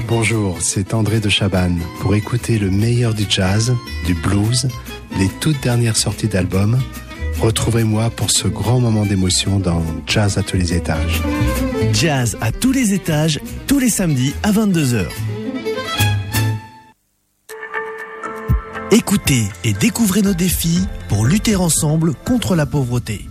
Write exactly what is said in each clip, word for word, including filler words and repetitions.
Bonjour, c'est André de Chabannes. Pour écouter le meilleur du jazz, du blues, les toutes dernières sorties d'albums, retrouvez-moi pour ce grand moment d'émotion dans Jazz à tous les étages. Jazz à tous les étages, tous les samedis à vingt-deux heures. Écoutez et découvrez nos défis pour lutter ensemble contre la pauvreté.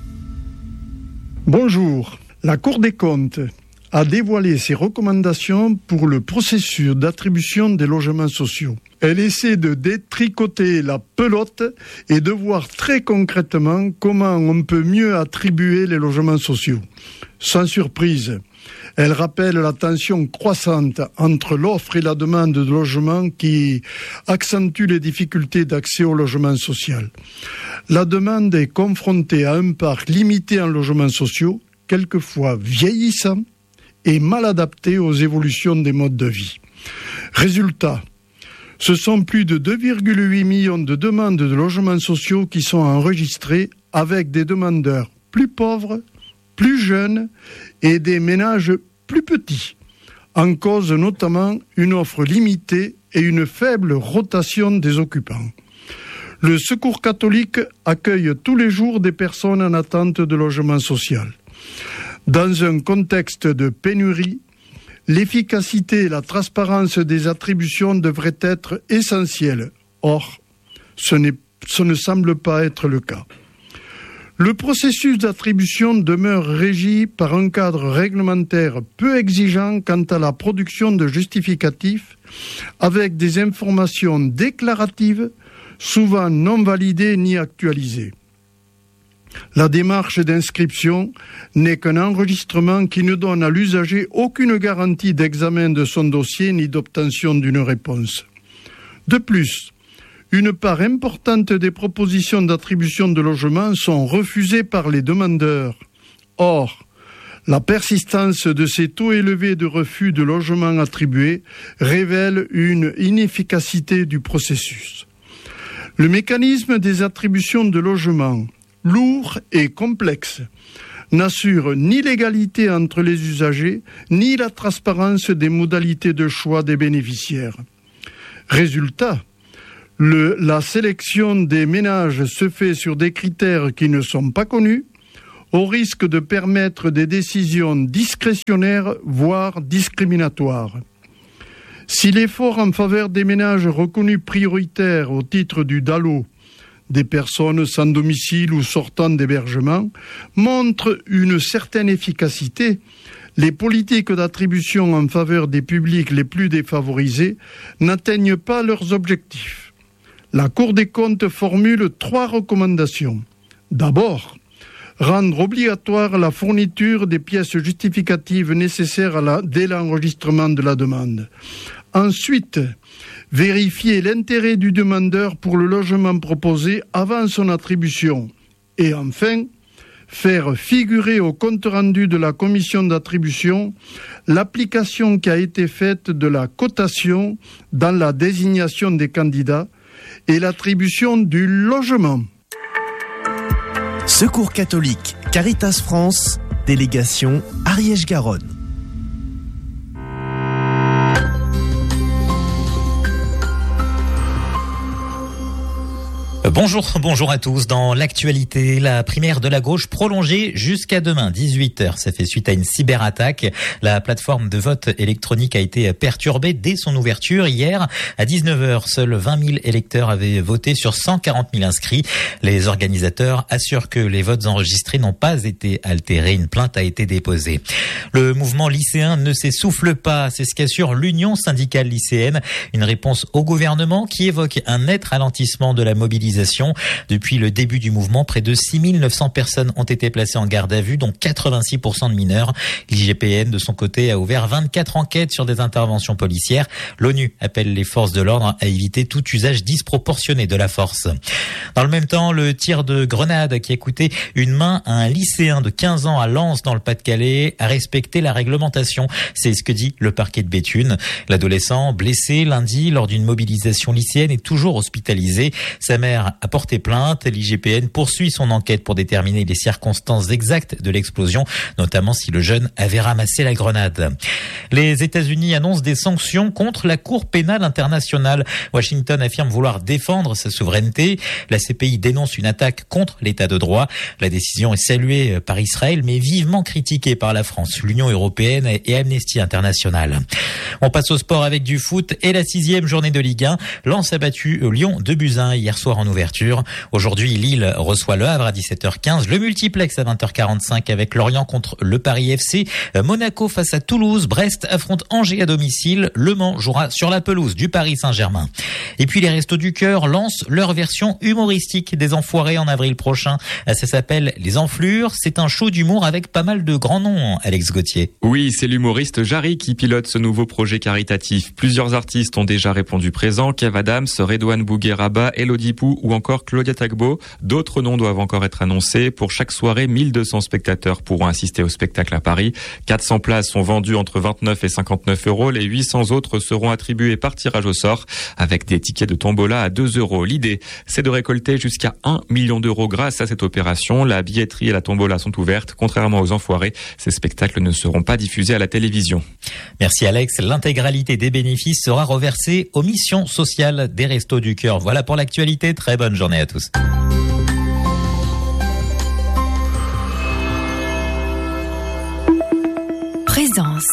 Bonjour, la Cour des comptes a dévoilé ses recommandations pour le processus d'attribution des logements sociaux. Elle essaie de détricoter la pelote et de voir très concrètement comment on peut mieux attribuer les logements sociaux. Sans surprise, elle rappelle la tension croissante entre l'offre et la demande de logements qui accentue les difficultés d'accès au logement social. La demande est confrontée à un parc limité en logements sociaux, quelquefois vieillissant, et mal adapté aux évolutions des modes de vie. Résultat, ce sont plus de deux virgule huit millions de demandes de logements sociaux qui sont enregistrées avec des demandeurs plus pauvres, plus jeunes et des ménages plus petits. En cause notamment une offre limitée et une faible rotation des occupants. Le Secours catholique accueille tous les jours des personnes en attente de logement social. Dans un contexte de pénurie, l'efficacité et la transparence des attributions devraient être essentielles. Or, ce, n'est, ce ne semble pas être le cas. Le processus d'attribution demeure régi par un cadre réglementaire peu exigeant quant à la production de justificatifs, avec des informations déclaratives, souvent non validées ni actualisées. La démarche d'inscription n'est qu'un enregistrement qui ne donne à l'usager aucune garantie d'examen de son dossier ni d'obtention d'une réponse. De plus, une part importante des propositions d'attribution de logement sont refusées par les demandeurs. Or, la persistance de ces taux élevés de refus de logement attribués révèle une inefficacité du processus. Le mécanisme des attributions de logement, lourd et complexe, n'assure ni l'égalité entre les usagers, ni la transparence des modalités de choix des bénéficiaires. Résultat, le, la sélection des ménages se fait sur des critères qui ne sont pas connus, au risque de permettre des décisions discrétionnaires, voire discriminatoires. Si l'effort en faveur des ménages reconnus prioritaires au titre du D A L O, des personnes sans domicile ou sortant d'hébergement, montrent une certaine efficacité, les politiques d'attribution en faveur des publics les plus défavorisés n'atteignent pas leurs objectifs. La Cour des comptes formule trois recommandations. D'abord, rendre obligatoire la fourniture des pièces justificatives nécessaires à la, dès l'enregistrement de la demande. Ensuite, vérifier l'intérêt du demandeur pour le logement proposé avant son attribution. Et enfin, faire figurer au compte-rendu de la commission d'attribution l'application qui a été faite de la cotation dans la désignation des candidats et l'attribution du logement. Secours catholique, Caritas France, délégation Ariège-Garonne. Bonjour, bonjour à tous. Dans l'actualité, la primaire de la gauche prolongée jusqu'à demain, dix-huit heures. Ça fait suite à une cyberattaque. La plateforme de vote électronique a été perturbée dès son ouverture. Hier, à dix-neuf heures, seuls vingt mille électeurs avaient voté sur cent quarante mille inscrits. Les organisateurs assurent que les votes enregistrés n'ont pas été altérés. Une plainte a été déposée. Le mouvement lycéen ne s'essouffle pas. C'est ce qu'assure l'Union syndicale lycéenne. Une réponse au gouvernement qui évoque un net ralentissement de la mobilisation. Depuis le début du mouvement, près de six mille neuf cents personnes ont été placées en garde à vue, dont quatre-vingt-six pour cent de mineurs. L'I G P N, de son côté, a ouvert vingt-quatre enquêtes sur des interventions policières. L'ONU appelle les forces de l'ordre à éviter tout usage disproportionné de la force. Dans le même temps, le tir de grenade qui a coûté une main à un lycéen de quinze ans à Lens, dans le Pas-de-Calais, a respecté la réglementation. C'est ce que dit le parquet de Béthune. L'adolescent, blessé lundi lors d'une mobilisation lycéenne, est toujours hospitalisé. Sa mère Lorena a porté plainte. L'I G P N poursuit son enquête pour déterminer les circonstances exactes de l'explosion, notamment si le jeune avait ramassé la grenade. Les États-Unis annoncent des sanctions contre la Cour pénale internationale. Washington affirme vouloir défendre sa souveraineté. La C P I dénonce une attaque contre l'état de droit. La décision est saluée par Israël, mais vivement critiquée par la France, l'Union européenne et Amnesty International. On passe au sport avec du foot et la sixième journée de Ligue un. Lens a battu Lyon deux buts à un hier soir en ouverture. Aujourd'hui, Lille reçoit le Havre à dix-sept heures quinze. Le multiplex à vingt heures quarante-cinq avec Lorient contre le Paris F C. Monaco face à Toulouse. Brest affronte Angers à domicile. Le Mans jouera sur la pelouse du Paris Saint-Germain. Et puis les Restos du Cœur lancent leur version humoristique des Enfoirés en avril prochain. Ça s'appelle Les Enflures. C'est un show d'humour avec pas mal de grands noms, Alex Gauthier. Oui, c'est l'humoriste Jarry qui pilote ce nouveau projet caritatif. Plusieurs artistes ont déjà répondu présent. Kev Adams, Redouane Bougueraba, Elodie Pou ou encore Claudia Tagbo. D'autres noms doivent encore être annoncés. Pour chaque soirée, mille deux cents spectateurs pourront assister au spectacle à Paris. quatre cents places sont vendues entre vingt-neuf et cinquante-neuf euros. Les huit cents autres seront attribuées par tirage au sort avec des tickets de tombola à deux euros. L'idée, c'est de récolter jusqu'à un million d'euros grâce à cette opération. La billetterie et la tombola sont ouvertes. Contrairement aux Enfoirés, ces spectacles ne seront pas diffusés à la télévision. Merci Alex. L'intégralité des bénéfices sera reversée aux missions sociales des Restos du Cœur. Voilà pour l'actualité. Très bonne journée à tous. Présence.